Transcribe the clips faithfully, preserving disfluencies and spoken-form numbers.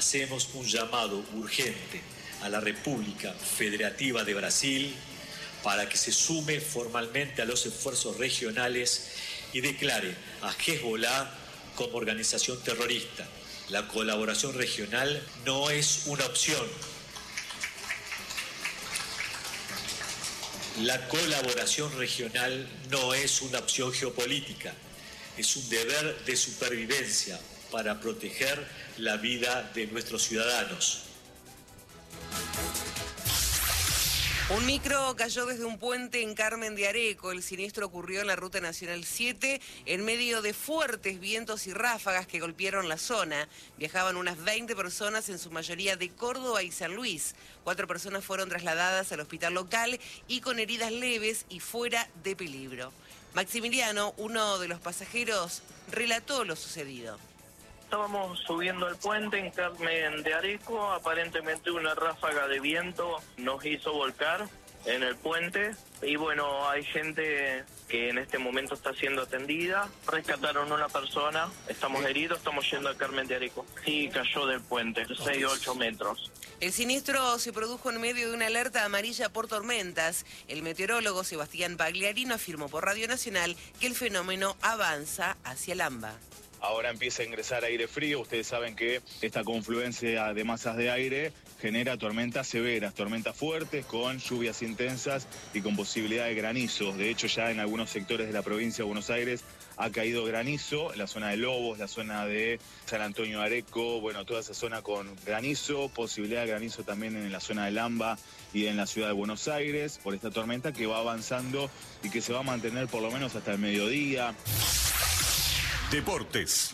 hacemos un llamado urgente a la República Federativa de Brasil para que se sume formalmente a los esfuerzos regionales y declare a Hezbollah como organización terrorista. La colaboración regional no es una opción. La colaboración regional no es una opción geopolítica, es un deber de supervivencia para proteger la vida de nuestros ciudadanos. Un micro cayó desde un puente en Carmen de Areco. El siniestro ocurrió en la Ruta Nacional siete en medio de fuertes vientos y ráfagas que golpearon la zona. Viajaban unas veinte personas, en su mayoría de Córdoba y San Luis. Cuatro personas fueron trasladadas al hospital local y con heridas leves y fuera de peligro. Maximiliano, uno de los pasajeros, relató lo sucedido. Estábamos subiendo el puente en Carmen de Areco, aparentemente una ráfaga de viento nos hizo volcar en el puente y bueno, hay gente que en este momento está siendo atendida. Rescataron una persona, estamos heridos, estamos yendo a Carmen de Areco. Sí, cayó del puente, seis a ocho metros. El siniestro se produjo en medio de una alerta amarilla por tormentas. El meteorólogo Sebastián Pagliarino afirmó por Radio Nacional que el fenómeno avanza hacia el AMBA. Ahora empieza a ingresar aire frío. Ustedes saben que esta confluencia de masas de aire genera tormentas severas, tormentas fuertes con lluvias intensas y con posibilidad de granizos. De hecho, ya en algunos sectores de la provincia de Buenos Aires ha caído granizo, en la zona de Lobos, la zona de San Antonio de Areco, bueno, toda esa zona con granizo, posibilidad de granizo también en la zona del AMBA y en la ciudad de Buenos Aires, por esta tormenta que va avanzando y que se va a mantener por lo menos hasta el mediodía. Deportes.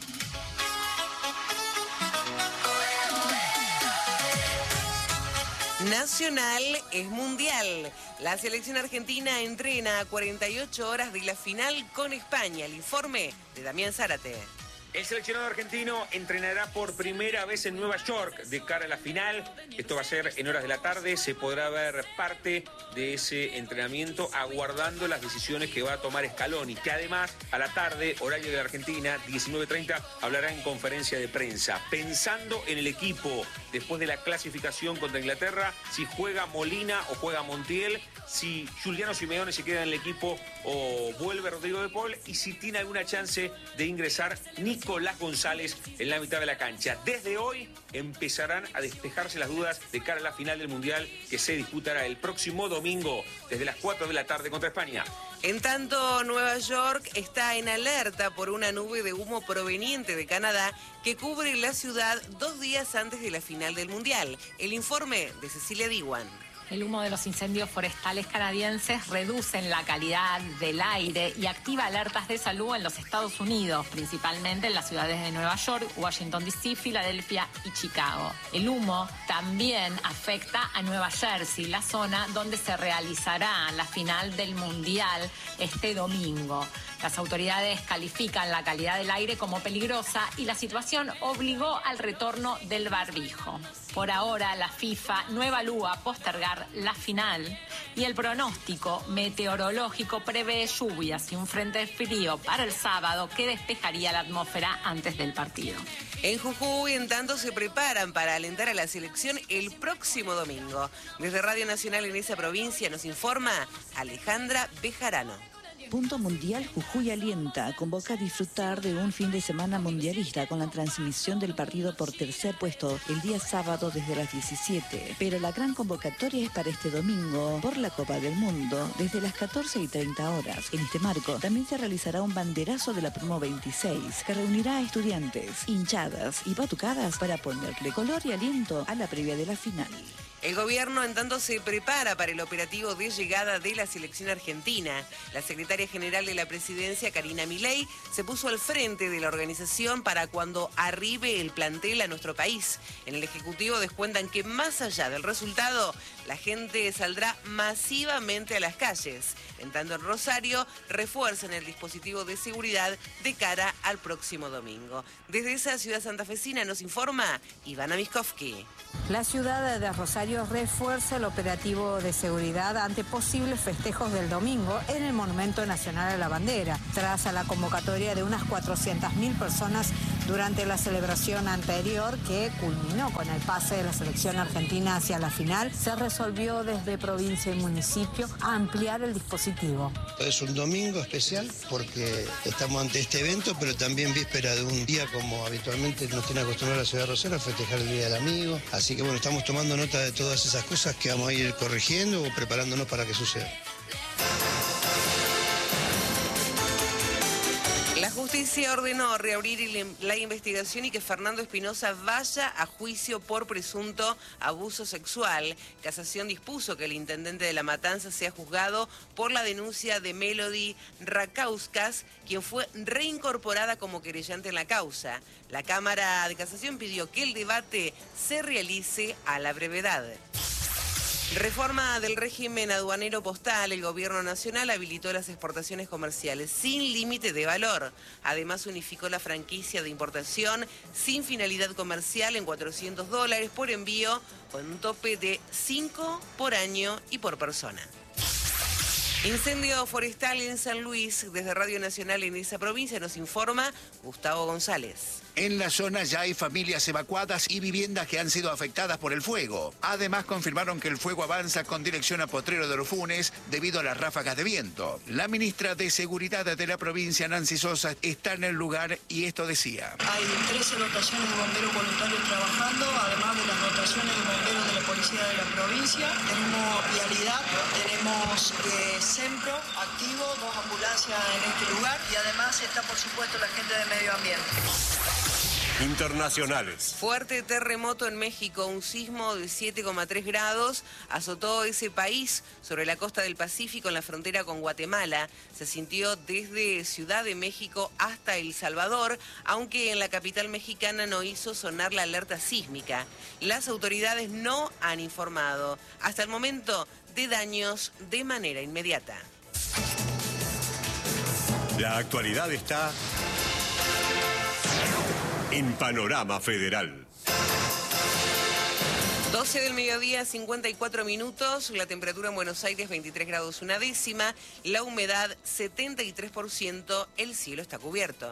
Nacional es mundial. La selección argentina entrena a cuarenta y ocho horas de la final con España. El informe de Damián Zárate. El seleccionado argentino entrenará por primera vez en Nueva York de cara a la final. Esto va a ser en horas de la tarde. Se podrá ver parte de ese entrenamiento aguardando las decisiones que va a tomar Scaloni, que además a la tarde, horario de la Argentina, diecinueve treinta, hablará en conferencia de prensa. Pensando en el equipo después de la clasificación contra Inglaterra, si juega Molina o juega Montiel, si Juliano Simeone se queda en el equipo o vuelve Rodrigo de Paul, y si tiene alguna chance de ingresar Nicolás González en la mitad de la cancha. Desde hoy empezarán a despejarse las dudas de cara a la final del Mundial, que se disputará el próximo domingo desde las cuatro de la tarde contra España. En tanto, Nueva York está en alerta por una nube de humo proveniente de Canadá que cubre la ciudad dos días antes de la final del Mundial. El informe de Cecilia Diwan. El humo de los incendios forestales canadienses reducen la calidad del aire y activa alertas de salud en los Estados Unidos, principalmente en las ciudades de Nueva York, Washington D C, Filadelfia y Chicago. El humo también afecta a Nueva Jersey, la zona donde se realizará la final del Mundial este domingo. Las autoridades califican la calidad del aire como peligrosa y la situación obligó al retorno del barbijo. Por ahora, la FIFA no evalúa postergar la final y el pronóstico meteorológico prevé lluvias y un frente frío para el sábado que despejaría la atmósfera antes del partido. En Jujuy, en tanto, se preparan para alentar a la selección el próximo domingo. Desde Radio Nacional en esa provincia nos informa Alejandra Bejarano. Punto Mundial Jujuy alienta, convoca a disfrutar de un fin de semana mundialista con la transmisión del partido por tercer puesto el día sábado desde las diecisiete. Pero la gran convocatoria es para este domingo por la Copa del Mundo desde las catorce y treinta horas. En este marco también se realizará un banderazo de la promo veintiséis que reunirá a estudiantes, hinchadas y batucadas para ponerle color y aliento a la previa de la final. El gobierno, en tanto, se prepara para el operativo de llegada de la selección argentina. La secretaria general de la presidencia, Karina Milei, se puso al frente de la organización para cuando arribe el plantel a nuestro país. En el Ejecutivo descuentan que más allá del resultado, la gente saldrá masivamente a las calles. En tanto, en Rosario refuerzan el dispositivo de seguridad de cara al próximo domingo. Desde esa ciudad santafesina nos informa Ivana Miskovsky. La ciudad de Rosario refuerza el operativo de seguridad ante posibles festejos del domingo en el Monumento Nacional a la Bandera, tras a la convocatoria de unas cuatrocientas mil personas durante la celebración anterior que culminó con el pase de la selección argentina hacia la final. Se resolvió desde provincia y municipio ampliar el dispositivo. Es un domingo especial porque estamos ante este evento, pero también víspera de un día como habitualmente nos tiene acostumbrado la ciudad de Rosario a festejar el Día del Amigo. Así que bueno, estamos tomando nota de todas esas cosas que vamos a ir corrigiendo o preparándonos para que suceda. La justicia ordenó reabrir la investigación y que Fernando Espinosa vaya a juicio por presunto abuso sexual. Casación dispuso que el intendente de La Matanza sea juzgado por la denuncia de Melody Rakauskas, quien fue reincorporada como querellante en la causa. La Cámara de Casación pidió que el debate se realice a la brevedad. Reforma del régimen aduanero postal. El gobierno nacional habilitó las exportaciones comerciales sin límite de valor. Además, unificó la franquicia de importación sin finalidad comercial en cuatrocientos dólares por envío, con un tope de cinco por año y por persona. Incendio forestal en San Luis. Desde Radio Nacional en esa provincia nos informa Gustavo González. En la zona ya hay familias evacuadas y viviendas que han sido afectadas por el fuego. Además, confirmaron que el fuego avanza con dirección a Potrero de los Funes debido a las ráfagas de viento. La ministra de Seguridad de la provincia, Nancy Sosa, está en el lugar y esto decía. Hay trece dotaciones de bomberos voluntarios trabajando, además de las dotaciones de bomberos de la policía de la provincia. Tenemos vialidad, tenemos eh, SEMPRO activo, dos ambulancias en este lugar y además está, por supuesto, la gente de medio ambiente. Internacionales. Fuerte terremoto en México. Un sismo de siete coma tres grados azotó ese país sobre la costa del Pacífico en la frontera con Guatemala. Se sintió desde Ciudad de México hasta El Salvador, aunque en la capital mexicana no hizo sonar la alerta sísmica. Las autoridades no han informado hasta el momento de daños de manera inmediata. La actualidad está en Panorama Federal. doce del mediodía, cincuenta y cuatro minutos. La temperatura en Buenos Aires, veintitrés grados una décima. La humedad, setenta y tres por ciento. El cielo está cubierto.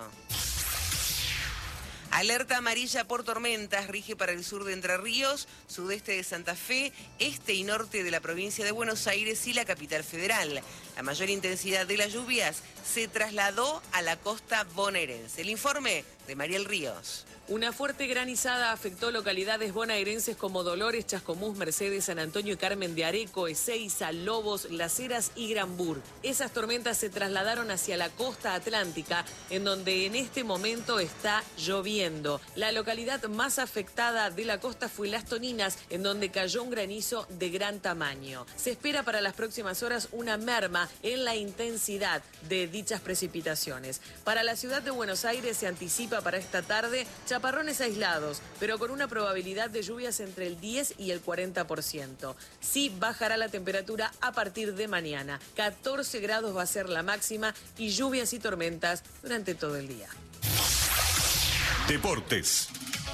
Alerta amarilla por tormentas rige para el sur de Entre Ríos, sudeste de Santa Fe, este y norte de la provincia de Buenos Aires y la capital federal. La mayor intensidad de las lluvias se trasladó a la costa bonaerense. El informe de Mariel Ríos. Una fuerte granizada afectó localidades bonaerenses como Dolores, Chascomús, Mercedes, San Antonio y Carmen de Areco, Ezeiza, Lobos, Las Heras y Granbur. Esas tormentas se trasladaron hacia la costa atlántica, en donde en este momento está lloviendo. La localidad más afectada de la costa fue Las Toninas, en donde cayó un granizo de gran tamaño. Se espera para las próximas horas una merma en la intensidad de dichas precipitaciones. Para la ciudad de Buenos Aires se anticipa para esta tarde chaparrones aislados, pero con una probabilidad de lluvias entre el diez y el cuarenta por ciento. Sí bajará la temperatura a partir de mañana. catorce grados va a ser la máxima y lluvias y tormentas durante todo el día. Deportes.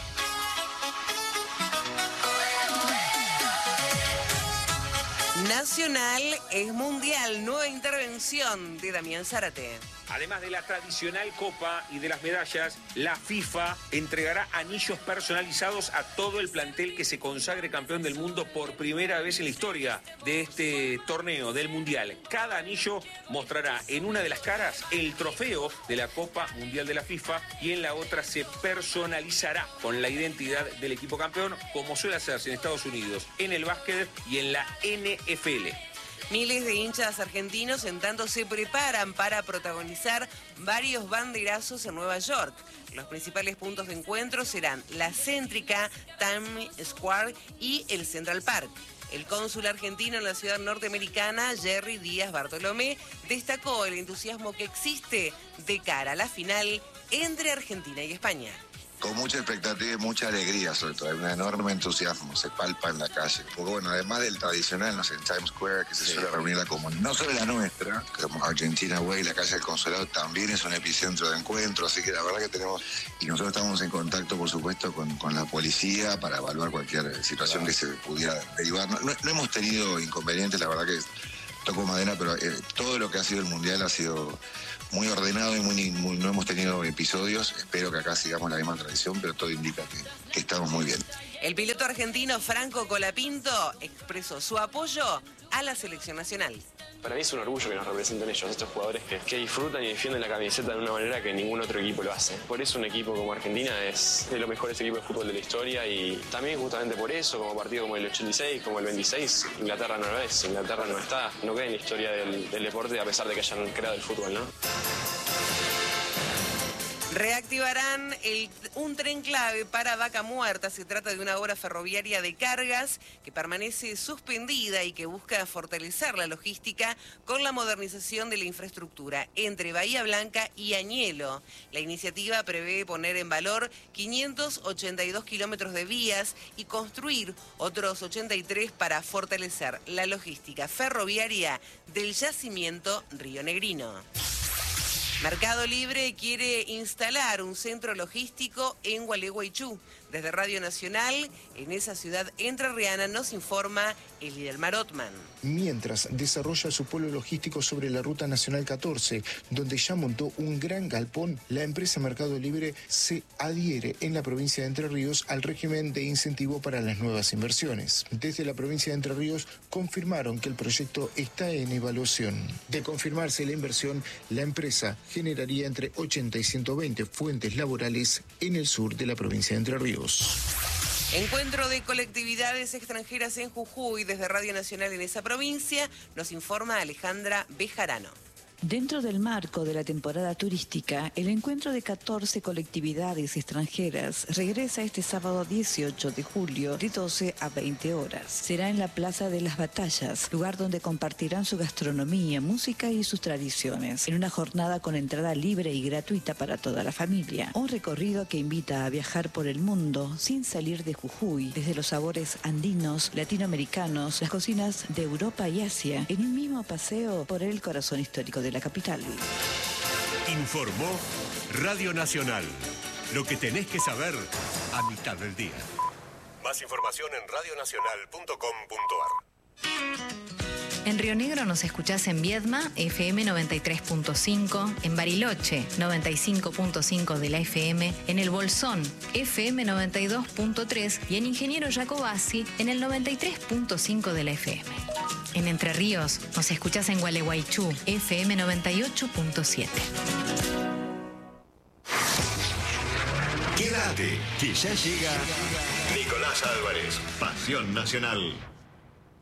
Nacional es mundial. Nueva intervención de Damián Zárate. Además de la tradicional copa y de las medallas, la FIFA entregará anillos personalizados a todo el plantel que se consagre campeón del mundo por primera vez en la historia de este torneo del Mundial. Cada anillo mostrará en una de las caras el trofeo de la Copa Mundial de la FIFA y en la otra se personalizará con la identidad del equipo campeón, como suele hacerse en Estados Unidos, en el básquet y en la N F L. Miles de hinchas argentinos en tanto se preparan para protagonizar varios banderazos en Nueva York. Los principales puntos de encuentro serán la céntrica Times Square y el Central Park. El cónsul argentino en la ciudad norteamericana, Jerry Díaz Bartolomé, destacó el entusiasmo que existe de cara a la final entre Argentina y España. Con mucha expectativa y mucha alegría, sobre todo. Hay un enorme entusiasmo, se palpa en la calle. Porque bueno, además del tradicional, no sé, en Times Square, que se sí. suele reunir la comunidad, no solo la nuestra, como Argentina Way, la calle del Consulado, también es un epicentro de encuentro, así que la verdad que tenemos, y nosotros estamos en contacto, por supuesto, con, con la policía para evaluar cualquier situación claro. que se pudiera derivar. No, no, no hemos tenido inconvenientes, la verdad que toco madera, pero eh, todo lo que ha sido el Mundial ha sido muy ordenado y muy, muy, no hemos tenido episodios. Espero que acá sigamos la misma tradición, pero todo indica que, que estamos muy bien. El piloto argentino Franco Colapinto expresó su apoyo a la selección nacional. Para mí es un orgullo que nos representen ellos, estos jugadores que, que disfrutan y defienden la camiseta de una manera que ningún otro equipo lo hace. Por eso un equipo como Argentina es de los mejores equipos de fútbol de la historia y también justamente por eso, como partido como el ochenta y seis, como el veintiséis, Inglaterra no lo es, Inglaterra no está, no queda en la historia del, del deporte a pesar de que hayan creado el fútbol, ¿no? Reactivarán el, un tren clave para Vaca Muerta. Se trata de una obra ferroviaria de cargas que permanece suspendida y que busca fortalecer la logística con la modernización de la infraestructura entre Bahía Blanca y Añelo. La iniciativa prevé poner en valor quinientos ochenta y dos kilómetros de vías y construir otros ochenta y tres para fortalecer la logística ferroviaria del yacimiento rionegrino. Mercado Libre quiere instalar un centro logístico en Gualeguaychú. Desde Radio Nacional, en esa ciudad entrerriana, nos informa Elidelmar Otman. Mientras desarrolla su polo logístico sobre la Ruta Nacional catorce, donde ya montó un gran galpón, la empresa Mercado Libre se adhiere en la provincia de Entre Ríos al régimen de incentivo para las nuevas inversiones. Desde la provincia de Entre Ríos confirmaron que el proyecto está en evaluación. De confirmarse la inversión, la empresa generaría entre ochenta y ciento veinte fuentes laborales en el sur de la provincia de Entre Ríos. Encuentro de colectividades extranjeras en Jujuy. Desde Radio Nacional en esa provincia nos informa Alejandra Bejarano. Dentro del marco de la temporada turística, el encuentro de catorce colectividades extranjeras regresa este sábado dieciocho de julio de doce a veinte horas. Será en la Plaza de las Batallas, lugar donde compartirán su gastronomía, música y sus tradiciones, en una jornada con entrada libre y gratuita para toda la familia. Un recorrido que invita a viajar por el mundo sin salir de Jujuy, desde los sabores andinos, latinoamericanos, las cocinas de Europa y Asia, en un mismo paseo por el corazón histórico de la capital. Informó Radio Nacional. Lo que tenés que saber a mitad del día. Más información en radio nacional punto com punto ar. En Río Negro nos escuchás en Viedma, F M noventa y tres punto cinco, en Bariloche, noventa y cinco punto cinco de la F M, en El Bolsón, F M noventa y dos punto tres y en Ingeniero Jacobasi, en el noventa y tres punto cinco de la F M. En Entre Ríos nos escuchás en Gualeguaychú, F M noventa y ocho punto siete. Quédate, que ya llega Nicolás Álvarez, Pasión Nacional.